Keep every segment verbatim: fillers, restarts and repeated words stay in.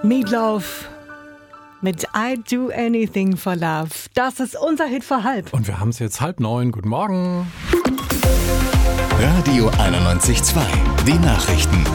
Meatloaf mit I'd Do Anything for Love. Das ist unser Hit für halb. Und wir haben es jetzt halb neun. Guten Morgen. Radio einundneunzig Komma zwei. Die Nachrichten.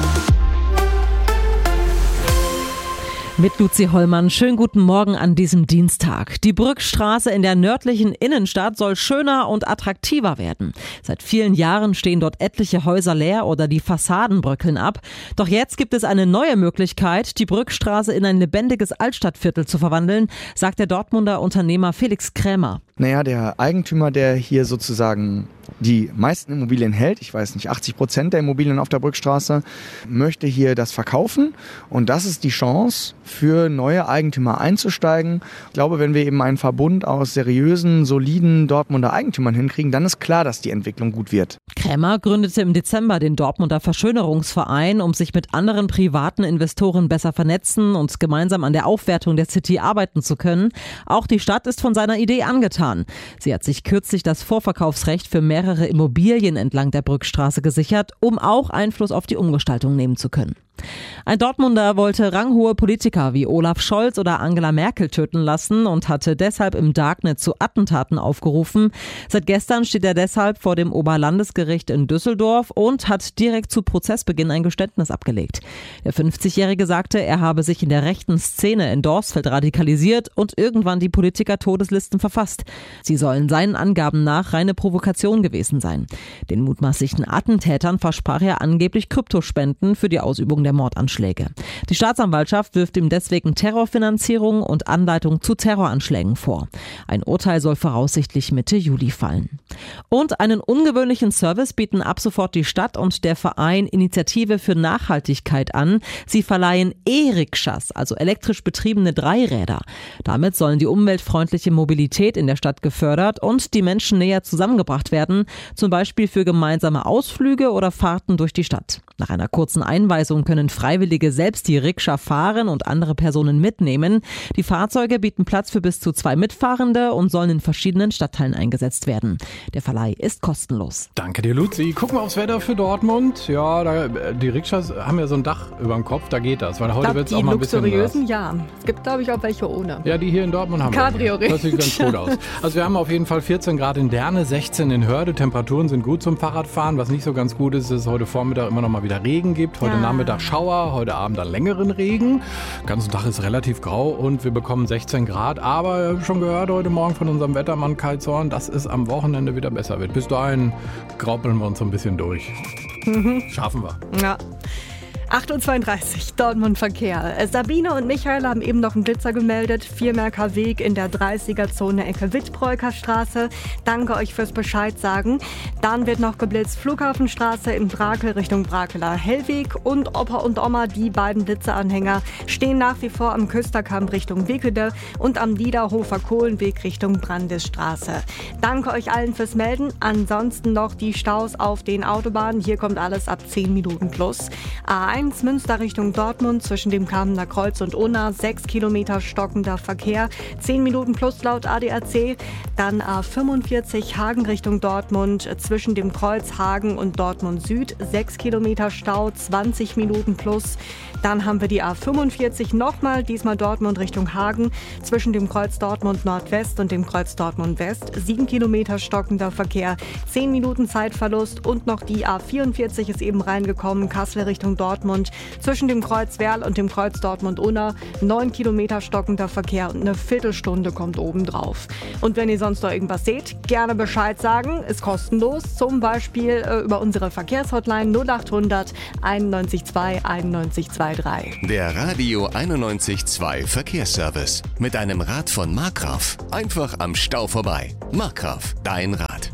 Mit Luzi Hollmann, schönen guten Morgen an diesem Dienstag. Die Brückstraße in der nördlichen Innenstadt soll schöner und attraktiver werden. Seit vielen Jahren stehen dort etliche Häuser leer oder die Fassaden bröckeln ab. Doch jetzt gibt es eine neue Möglichkeit, die Brückstraße in ein lebendiges Altstadtviertel zu verwandeln, sagt der Dortmunder Unternehmer Felix Krämer. Naja, der Eigentümer, der hier sozusagen die meisten Immobilien hält, ich weiß nicht, achtzig Prozent der Immobilien auf der Brückstraße, möchte hier das verkaufen. Und das ist die Chance für neue Eigentümer einzusteigen. Ich glaube, wenn wir eben einen Verbund aus seriösen, soliden Dortmunder Eigentümern hinkriegen, dann ist klar, dass die Entwicklung gut wird. Krämer gründete im Dezember den Dortmunder Verschönerungsverein, um sich mit anderen privaten Investoren besser vernetzen und gemeinsam an der Aufwertung der City arbeiten zu können. Auch die Stadt ist von seiner Idee angetan. Sie hat sich kürzlich das Vorverkaufsrecht für mehrere Immobilien entlang der Brückstraße gesichert, um auch Einfluss auf die Umgestaltung nehmen zu können. Ein Dortmunder wollte ranghohe Politiker wie Olaf Scholz oder Angela Merkel töten lassen und hatte deshalb im Darknet zu Attentaten aufgerufen. Seit gestern steht er deshalb vor dem Oberlandesgericht in Düsseldorf und hat direkt zu Prozessbeginn ein Geständnis abgelegt. Der fünfzigjährige sagte, er habe sich in der rechten Szene in Dorsfeld radikalisiert und irgendwann die Politiker-Todeslisten verfasst. Sie sollen seinen Angaben nach reine Provokation gewesen sein. Den mutmaßlichen Attentätern versprach er angeblich Kryptospenden für die Ausübung der der Mordanschläge. Die Staatsanwaltschaft wirft ihm deswegen Terrorfinanzierung und Anleitung zu Terroranschlägen vor. Ein Urteil soll voraussichtlich Mitte Juli fallen. Und einen ungewöhnlichen Service bieten ab sofort die Stadt und der Verein Initiative für Nachhaltigkeit an. Sie verleihen E-Rikschas, also elektrisch betriebene Dreiräder. Damit sollen die umweltfreundliche Mobilität in der Stadt gefördert und die Menschen näher zusammengebracht werden, zum Beispiel für gemeinsame Ausflüge oder Fahrten durch die Stadt. Nach einer kurzen Einweisung können Freiwillige selbst die Rikscha fahren und andere Personen mitnehmen. Die Fahrzeuge bieten Platz für bis zu zwei Mitfahrende und sollen in verschiedenen Stadtteilen eingesetzt werden. Der Verleih ist kostenlos. Danke dir, Luzi. Gucken wir aufs Wetter für Dortmund. Ja, da, die Rikschas haben ja so ein Dach über dem Kopf, da geht das. Weil heute wird es auch mal ein bisschen... Die luxuriösen, ja. Es gibt, glaube ich, auch welche ohne. Ja, die hier in Dortmund haben Cabrio, wir. Das sieht ganz gut aus. Also wir haben auf jeden Fall vierzehn Grad in Derne, sechzehn in Hörde. Temperaturen sind gut zum Fahrradfahren. Was nicht so ganz gut ist, ist, dass es heute Vormittag immer noch mal wieder Regen gibt. Heute ja. Nachmittag Schauer, heute Abend dann längeren Regen. Der ganze Tag ist relativ grau und wir bekommen sechzehn Grad. Aber schon gehört heute Morgen von unserem Wettermann Kai Zorn, dass es am Wochenende wieder besser wird. Bis dahin graupeln wir uns so ein bisschen durch. Mhm. Schaffen wir. Ja. acht Uhr zweiunddreißig, Dortmund Verkehr. Sabine und Michael haben eben noch einen Blitzer gemeldet. Viermerker Weg in der dreißiger-Zone Ecke Wittbräuker Straße. Danke euch fürs Bescheid sagen. Dann wird noch geblitzt Flughafenstraße in Brakel Richtung Brakeler Hellweg. Und Opa und Oma, die beiden Blitzeranhänger, stehen nach wie vor am Küsterkamp Richtung Wickede und am Niederhofer Kohlenweg Richtung Brandisstraße. Danke euch allen fürs Melden. Ansonsten noch die Staus auf den Autobahnen. Hier kommt alles ab zehn Minuten plus. A eins Münster Richtung Dortmund zwischen dem Kamener Kreuz und Unna, sechs Kilometer stockender Verkehr, zehn Minuten plus laut A D A C. Dann A fünfundvierzig Hagen Richtung Dortmund zwischen dem Kreuz Hagen und Dortmund Süd, sechs Kilometer Stau, zwanzig Minuten plus. Dann haben wir die A fünfundvierzig nochmal, diesmal Dortmund Richtung Hagen, zwischen dem Kreuz Dortmund Nordwest und dem Kreuz Dortmund West, sieben Kilometer stockender Verkehr, zehn Minuten Zeitverlust. Und noch die A vierundvierzig ist eben reingekommen, Kassel Richtung Dortmund, zwischen dem Kreuz Werl und dem Kreuz Dortmund-Unna, neun Kilometer stockender Verkehr und eine Viertelstunde kommt oben drauf. Und wenn ihr sonst noch irgendwas seht, gerne Bescheid sagen, ist kostenlos, zum Beispiel äh, über unsere Verkehrshotline null acht hundert einundneunzig zwei einundneunzig zwei drei. Der Radio einundneunzig Komma zwei Verkehrsservice mit einem Rad von Markgraf. Einfach am Stau vorbei. Markgraf, dein Rad.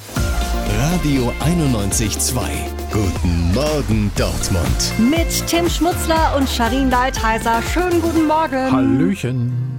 Radio einundneunzig Komma zwei. Guten Morgen Dortmund. Mit Tim Schmutzler und Sharin Leitheiser. Schönen guten Morgen. Hallöchen.